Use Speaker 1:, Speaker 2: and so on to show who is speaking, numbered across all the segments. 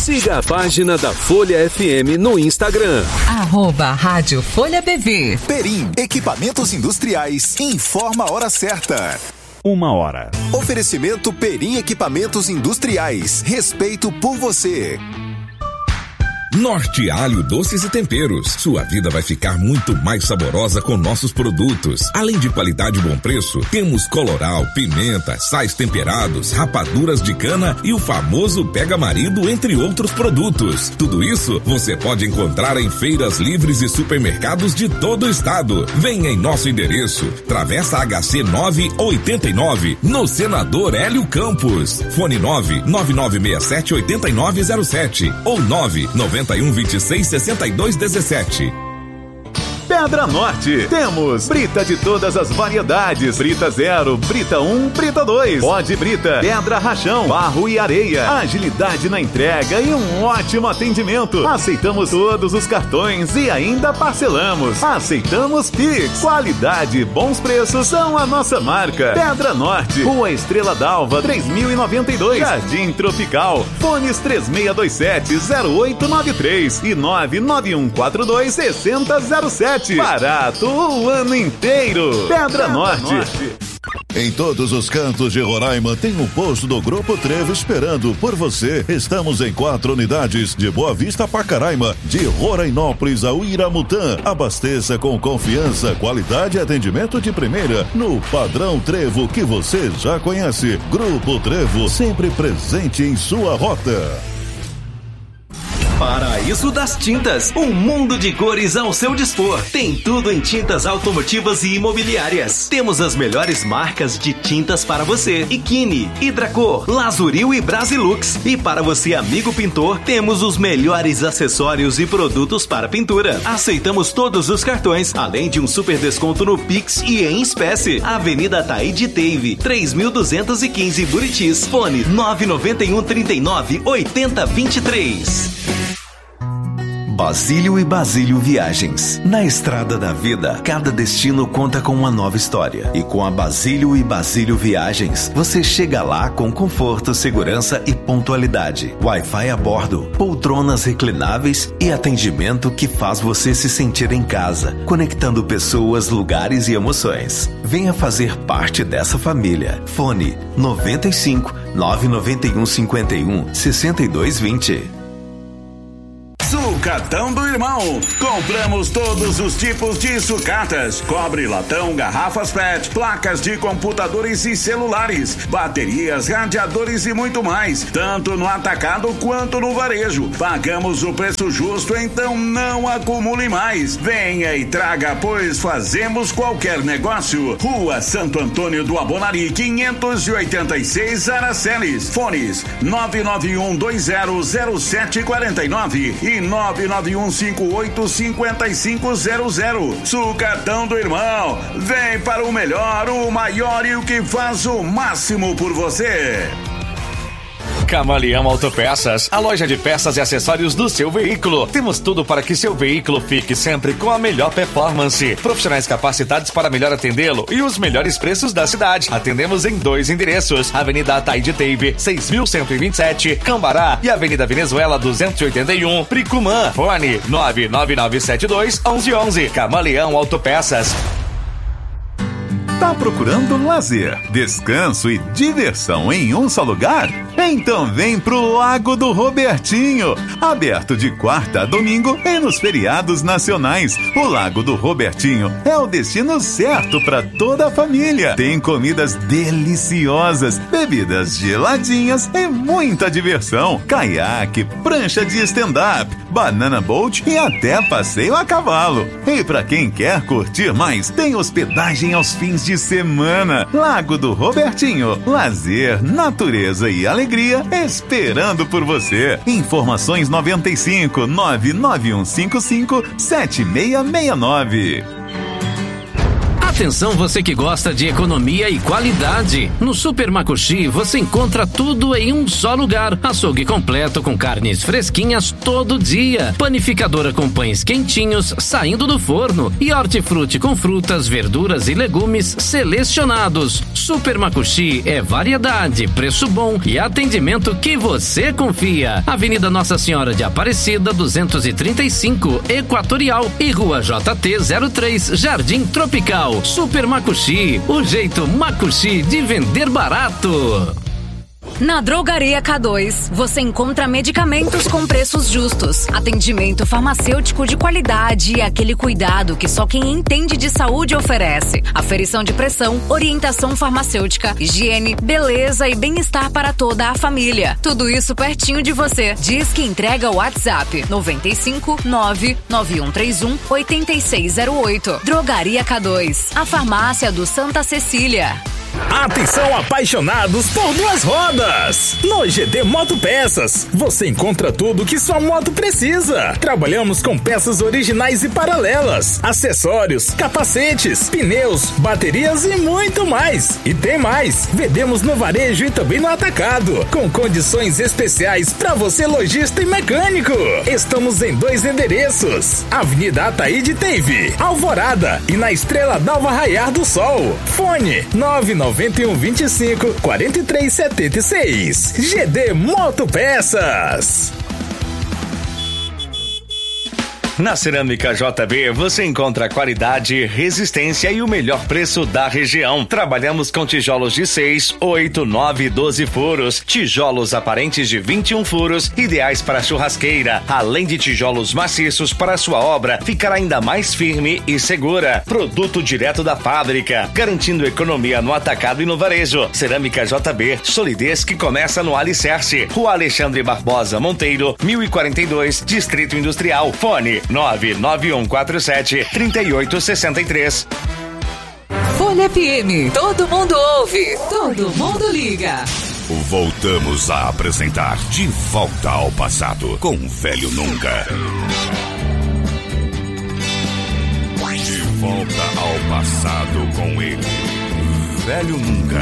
Speaker 1: Siga a página da Folha FM no Instagram.
Speaker 2: Rádio Folha BV.
Speaker 3: Perim, equipamentos industriais, informa a hora certa.
Speaker 4: 1h.
Speaker 3: Oferecimento Perim Equipamentos Industriais. Respeito por você.
Speaker 5: Norte Alho Doces e Temperos. Sua vida vai ficar muito mais saborosa com nossos produtos. Além de qualidade e bom preço, temos coloral, pimenta, sais temperados, rapaduras de cana e o famoso pega-marido, entre outros produtos. Tudo isso você pode encontrar em feiras livres e supermercados de todo o estado. Venha em nosso endereço, Travessa HC 989, no Senador Hélio Campos. Fone 99967-8907 ou 99126-6217.
Speaker 6: Pedra Norte, temos brita de todas as variedades, brita 0, brita 1, brita 2, pó de brita, pedra rachão, barro e areia, agilidade na entrega e um ótimo atendimento. Aceitamos todos os cartões e ainda parcelamos. Aceitamos Pix, qualidade e bons preços são a nossa marca. Pedra Norte, Rua Estrela d'Alva, 3092, Jardim Tropical, fones 3627-0893 e 99142-6007. Barato o ano inteiro. Pedra Norte.
Speaker 7: Em todos os cantos de Roraima tem um posto do Grupo Trevo esperando por você. Estamos em 4 unidades, de Boa Vista a Pacaraima, de Rorainópolis a Uiramutã. Abasteça com confiança, qualidade e atendimento de primeira no padrão Trevo que você já conhece. Grupo Trevo, sempre presente em sua rota.
Speaker 8: Paraíso das Tintas, um mundo de cores ao seu dispor. Tem tudo em tintas automotivas e imobiliárias. Temos as melhores marcas de tintas para você: Ikine, Hidracor, Lazuril e Brasilux. E para você, amigo pintor, temos os melhores acessórios e produtos para pintura. Aceitamos todos os cartões, além de um super desconto no Pix e em espécie. Avenida Taíde Teive, 3215 Buritis. Fone 99139-8023.
Speaker 9: Basílio e Basílio Viagens. Na estrada da vida, cada destino conta com uma nova história. E com a Basílio e Basílio Viagens, você chega lá com conforto, segurança e pontualidade. Wi-Fi a bordo, poltronas reclináveis e atendimento que faz você se sentir em casa, conectando pessoas, lugares e emoções. Venha fazer parte dessa família. Fone 95 991 51 6220.
Speaker 10: Sucatão do Irmão. Compramos todos os tipos de sucatas: cobre, latão, garrafas PET, placas de computadores e celulares, baterias, radiadores e muito mais, tanto no atacado quanto no varejo. Pagamos o preço justo, então não acumule mais. Venha e traga, pois fazemos qualquer negócio. Rua Santo Antônio do Abonari, 586 Aracelis. Fones 991200749 e 991585500. Sucatão do Irmão. Vem para o melhor, o maior e o que faz o máximo por você.
Speaker 11: Camaleão Autopeças, a loja de peças e acessórios do seu veículo. Temos tudo para que seu veículo fique sempre com a melhor performance. Profissionais capacitados para melhor atendê-lo e os melhores preços da cidade. Atendemos em 2 endereços: Avenida Ataíde Teive, 6127, Cambará, e Avenida Venezuela 281, Pricumã. Fone 99972-1111. Camaleão Autopeças.
Speaker 6: Tá procurando lazer, descanso e diversão em um só lugar? Então vem pro Lago do Robertinho, aberto de quarta a domingo e nos feriados nacionais. O Lago do Robertinho é o destino certo para toda a família. Tem comidas deliciosas, bebidas geladinhas e muita diversão. Caiaque, prancha de stand-up, banana boat e até passeio a cavalo. E para quem quer curtir mais, tem hospedagem aos fins de semana. Lago do Robertinho, lazer, natureza e alegria esperando por você. Informações 95 99155 7669.
Speaker 4: Atenção você que gosta de economia e qualidade. No Super Macuxi você encontra tudo em um só lugar. Açougue completo com carnes fresquinhas todo dia. Panificadora com pães quentinhos saindo do forno. E hortifruti com frutas, verduras e legumes selecionados. Super Macuxi é variedade, preço bom e atendimento que você confia. Avenida Nossa Senhora de Aparecida, 235, Equatorial e Rua JT 03, Jardim Tropical. Super Macuxi, o jeito Macuxi de vender barato.
Speaker 12: Na Drogaria K2, você encontra medicamentos com preços justos, atendimento farmacêutico de qualidade e aquele cuidado que só quem entende de saúde oferece. Aferição de pressão, orientação farmacêutica, higiene, beleza e bem-estar para toda a família. Tudo isso pertinho de você. Diz que entrega o WhatsApp 95 99131 8608. Drogaria K2, a farmácia do Santa Cecília.
Speaker 13: Atenção apaixonados por duas rodas! No GD Motopeças, você encontra tudo que sua moto precisa. Trabalhamos com peças originais e paralelas, acessórios, capacetes, pneus, baterias e muito mais. E tem mais! Vendemos no varejo e também no atacado, com condições especiais para você lojista e mecânico. Estamos em 2 endereços: Avenida Ataíde Teive, Alvorada e na Estrela d'Alva Raiar do Sol. Fone 99125 4376. GD Motopeças.
Speaker 11: Na Cerâmica JB você encontra qualidade, resistência e o melhor preço da região. Trabalhamos com tijolos de 6, 8, 9 e 12 furos, tijolos aparentes de 21 furos, ideais para churrasqueira, além de tijolos maciços para sua obra ficar ainda mais firme e segura. Produto direto da fábrica, garantindo economia no atacado e no varejo. Cerâmica JB, solidez que começa no alicerce. Rua Alexandre Barbosa Monteiro, 1042, Distrito Industrial. Fone 99147-3863.
Speaker 2: Folha FM, todo mundo ouve, todo mundo liga.
Speaker 14: Voltamos a apresentar De Volta ao Passado com o Velho Nunca. De volta ao passado com ele, Velho Nunca.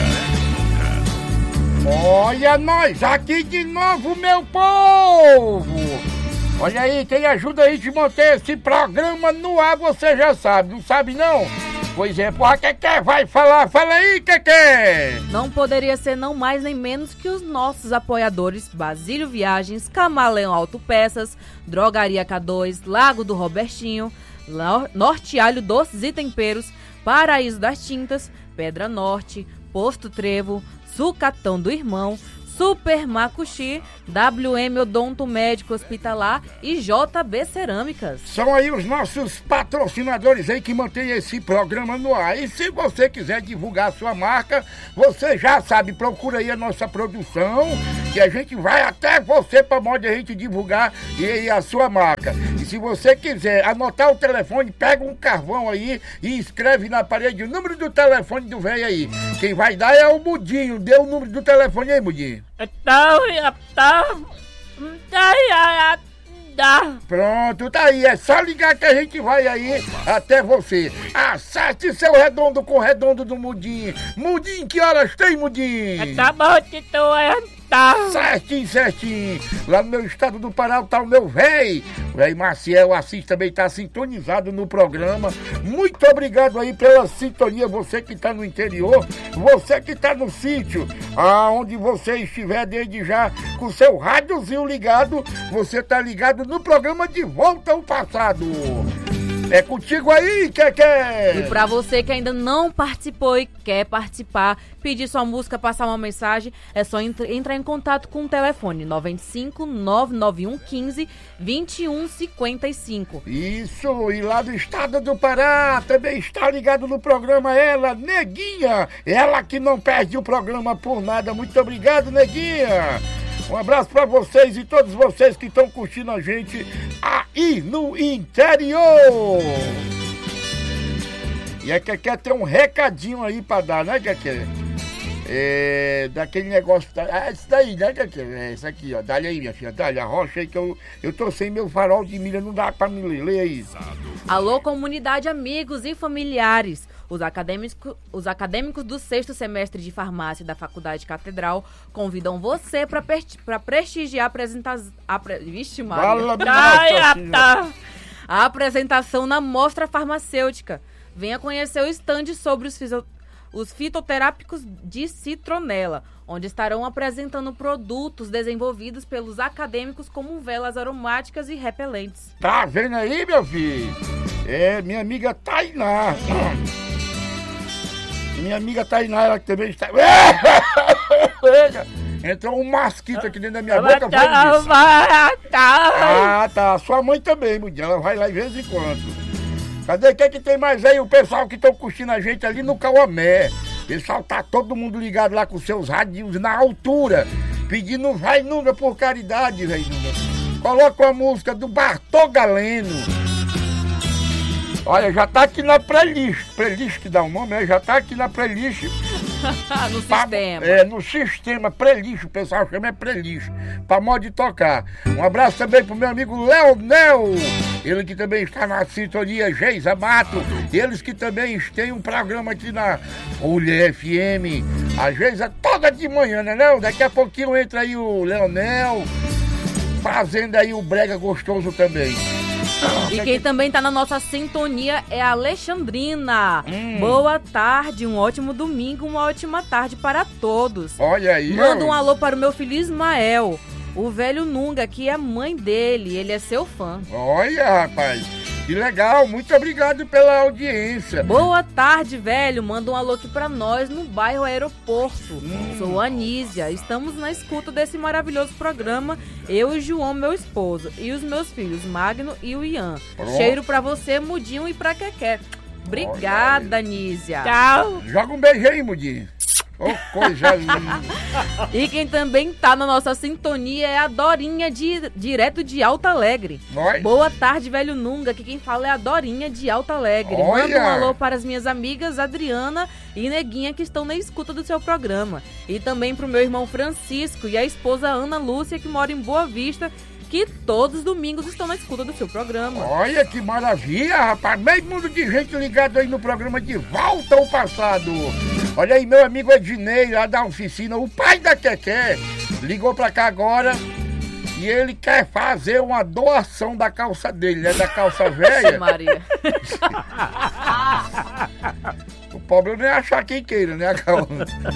Speaker 15: Olha nós aqui de novo, meu povo! Olha aí, quem ajuda a gente a manter esse programa no ar, você já sabe, não sabe não? Pois é, porra, que vai falar? Fala aí, que?
Speaker 16: Não poderia ser não mais nem menos que os nossos apoiadores Basílio Viagens, Camaleão Autopeças, Drogaria K2, Lago do Robertinho, Norte Alho Doces e Temperos, Paraíso das Tintas, Pedra Norte, Posto Trevo, Sucatão do Irmão, Super Macuxi, WM Odonto Médico Hospitalar e JB Cerâmicas.
Speaker 15: São aí os nossos patrocinadores aí que mantêm esse programa no ar. E se você quiser divulgar a sua marca, você já sabe, procura aí a nossa produção, que a gente vai até você para modo a gente divulgar e a sua marca. E se você quiser anotar o telefone, pega um carvão aí e escreve na parede o número do telefone do velho aí. Quem vai dar é o Mudinho. Dê o número do telefone aí, Mudinho. Pronto, tá aí, é só ligar que a gente vai aí até você. Acerte seu redondo com o redondo do Mudinho. Mudinho, que horas tem, Mudinho?
Speaker 17: Tá bom, Tito,
Speaker 15: certinho. Lá no meu estado do Pará tá o meu véi. O véi Maciel Assis também tá sintonizado no programa. Muito obrigado aí pela sintonia, você que tá no interior, você que tá no sítio, aonde você estiver desde já com seu rádiozinho ligado, você tá ligado no programa De Volta ao Passado. É contigo aí, que?
Speaker 16: E pra você que ainda não participou e quer participar, pedir sua música, passar uma mensagem, é só entrar em contato com o telefone 95 991 15 21 55.
Speaker 15: Isso, e lá do estado do Pará também está ligado no programa ela, Neguinha, ela que não perde o programa por nada. Muito obrigado, Neguinha. Um abraço pra vocês e todos vocês que estão curtindo a gente aí no interior. E a Keké tem um recadinho aí pra dar, né, Keké? Daquele negócio, isso daí, né, Keké? Isso aqui, ó, dá-lhe aí, minha filha, dá-lhe, arrocha aí que eu tô sem meu farol de milha, não dá pra me ler aí.
Speaker 16: Alô, comunidade, amigos e familiares. Os acadêmicos do 6º semestre de farmácia da Faculdade Catedral convidam você para prestigiar a apresentação... Vixe, Maria. A apresentação na Mostra Farmacêutica. Venha conhecer o stand sobre os fitoterápicos de citronela, onde estarão apresentando produtos desenvolvidos pelos acadêmicos como velas aromáticas e repelentes.
Speaker 15: Tá vendo aí, meu filho? É, minha amiga Tainá. Minha amiga Tainá, ela que também está... Entrou um mosquito aqui dentro da minha boca. Ah, tá. Sua mãe também, Mudinha. Ela vai lá de vez em quando. Cadê? O que tem mais aí? O pessoal que estão curtindo a gente ali no Cauamé. O pessoal tá todo mundo ligado lá com seus radinhos na altura. Pedindo vai nunca por caridade, velho. Coloca a música do Bartô Galeno. Olha, já tá aqui na playlist. Playlist que dá um nome, né? Já tá aqui na playlist.
Speaker 16: No sistema.
Speaker 15: É, no sistema, playlist, o pessoal chama playlist, pra modo de tocar. Um abraço também pro meu amigo Leonel, ele que também está na sintonia Geisa Mato, eles que também têm um programa aqui na Folha FM, a Geisa toda de manhã, né não? Daqui a pouquinho entra aí o Leonel, fazendo aí o brega gostoso também.
Speaker 16: E quem também tá na nossa sintonia é a Alexandrina. Boa tarde, um ótimo domingo, uma ótima tarde para todos.
Speaker 15: Olha aí.
Speaker 16: Manda um alô para o meu filho Ismael, o velho Nunga, que é mãe dele, ele é seu fã.
Speaker 15: Olha, rapaz, que legal, muito obrigado pela audiência.
Speaker 16: Boa tarde, velho, manda um alô aqui pra nós no bairro Aeroporto. Sou a Anísia, estamos na escuta desse maravilhoso programa, eu e João, meu esposo, e os meus filhos, Magno e o Ian.
Speaker 15: Pronto.
Speaker 16: Cheiro pra você, Mudinho, e pra Keké. Obrigada, Anísia.
Speaker 15: Tchau. Joga um beijo aí, Mudinho. Oh, coisa linda.
Speaker 16: E quem também tá na nossa sintonia é a Dorinha, direto de Alto Alegre.
Speaker 15: Oi.
Speaker 16: Boa tarde, velho Nunga, que quem fala é a Dorinha de Alto Alegre.
Speaker 15: Olha.
Speaker 16: Manda um alô para as minhas amigas Adriana e Neguinha, que estão na escuta do seu programa. E também pro meu irmão Francisco e a esposa Ana Lúcia, que mora em Boa Vista, que todos os domingos estão na escuta do seu programa.
Speaker 15: Olha que maravilha, rapaz. Meio mundo de gente ligado aí no programa De Volta ao Passado. Olha aí, meu amigo Ednei, lá da oficina, o pai da Keké, ligou pra cá agora e ele quer fazer uma doação da calça dele, né? Da calça velha.
Speaker 16: Maria.
Speaker 15: O problema é achar quem queira, né? A calça.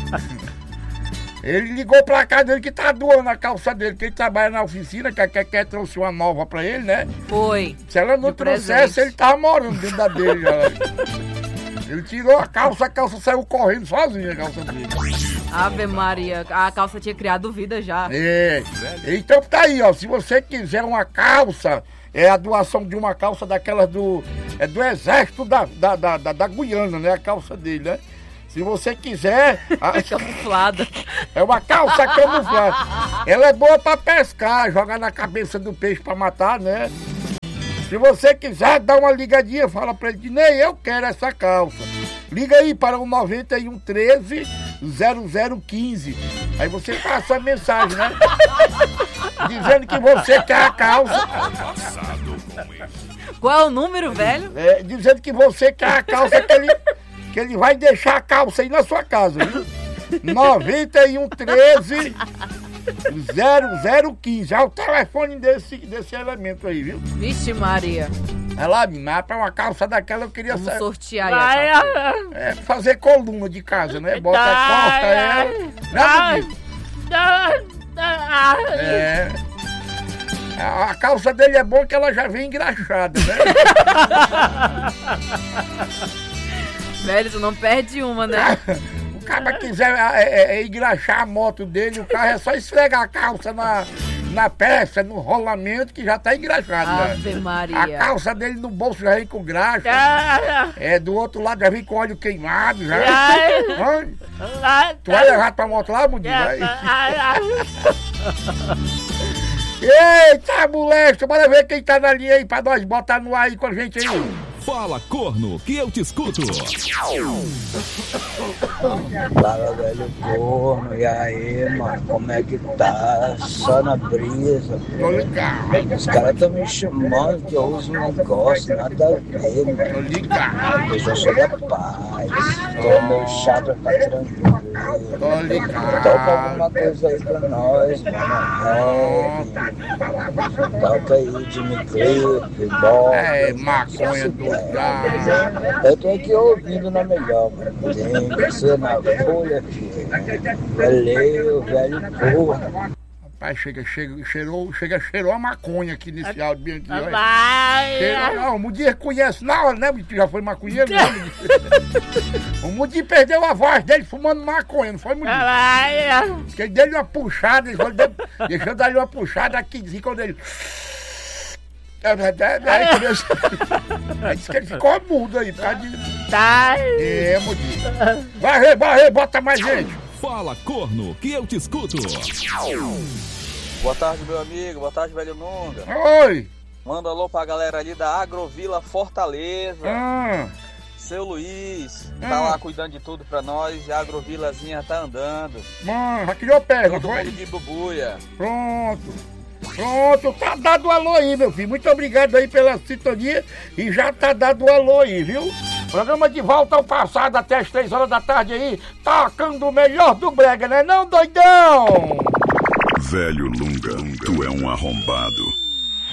Speaker 15: Ele ligou pra cá dele que tá doando a calça dele, que ele trabalha na oficina, que a Keké trouxe uma nova pra ele, né?
Speaker 16: Foi.
Speaker 15: Se ela não trouxesse, ele tava morando dentro da dele já. Ele tirou a calça saiu correndo sozinha, a calça dele.
Speaker 16: Ave Maria, a calça tinha criado vida já.
Speaker 15: É. Então tá aí, ó. Se você quiser uma calça, é a doação de uma calça daquelas do exército da Guiana, né? A calça dele, né? Se você quiser...
Speaker 16: Camuflada.
Speaker 15: É uma calça camuflada. Ela é boa pra pescar, jogar na cabeça do peixe pra matar, né? Se você quiser dar uma ligadinha, fala pra ele, Dinei, eu quero essa calça. Liga aí para o 91 13 0015. Aí você passa a mensagem, né? Dizendo que você quer a calça.
Speaker 16: Qual é o número, velho?
Speaker 15: É, dizendo que você quer a calça, que ele vai deixar a calça aí na sua casa, viu? 91 13 0015. É o telefone desse elemento aí, viu?
Speaker 16: Vixe Maria.
Speaker 15: É lá, mas pra uma calça daquela eu queria
Speaker 16: Vamos sortear aí.
Speaker 15: Fazer coluna de casa, né? Bota a costa, a calça dele é boa que ela já vem engraxada, né?
Speaker 16: Velho, tu não perde uma, né?
Speaker 15: O cara quiser engraxar a moto dele, o carro é só esfregar a calça na peça, no rolamento, que já tá engraxado.
Speaker 16: Ave Maria.
Speaker 15: A calça dele no bolso já vem com graxa. Do outro lado já vem com óleo queimado. Já. Tu vai levar tua moto lá, Mudinho? Eita, moleque, bora ver quem tá na linha aí pra nós botar no ar aí com a gente aí.
Speaker 14: Fala, corno, que eu te escuto.
Speaker 17: Fala, velho corno, e aí, mano, como é que tá? Só na brisa. Os caras tão me chamando que eu uso um negócio, nada a ver, mano. Eu já sou da paz, tô meio chato, tá tranquilo. Toca alguma coisa aí pra nós, mano. Toca aí, Jimmy Cliff, Bob.
Speaker 15: É, maconha do cara.
Speaker 17: Eu tô aqui ouvindo na melhor, mano. Tem você na Folha, filho. Valeu, velho porra.
Speaker 15: Rapaz, cheirou a maconha aqui nesse áudio bem aqui, olha. Cheirou, não, o Mudir conhece na hora, né? Tu já foi maconheiro, né, Mudir? O Mudir perdeu a voz dele fumando maconha, não foi, Mudir? Porque ele deu uma puxada, deixou dar uma puxada aqui, assim, quando ele... Aí disse que ele ficou mudo aí, por causa de... É, Mudir. Vai, bota mais gente.
Speaker 14: Fala, corno, que eu te escuto.
Speaker 18: Boa tarde, meu amigo. Boa tarde, velho Nunga.
Speaker 15: Oi.
Speaker 18: Manda alô pra galera ali da Agrovila Fortaleza. Seu Luiz tá lá cuidando de tudo pra nós e a Agrovilazinha tá andando.
Speaker 15: Mano, já criou perna,
Speaker 18: foi? Todo mundo de bubuia.
Speaker 15: Pronto, tá dado o alô aí, meu filho. Muito obrigado aí pela sintonia e já tá dado o alô aí, viu? Programa de volta ao passado até as 3 horas da tarde aí, tocando o melhor do brega, né não, doidão?
Speaker 14: Velho Lunga, tu é um arrombado.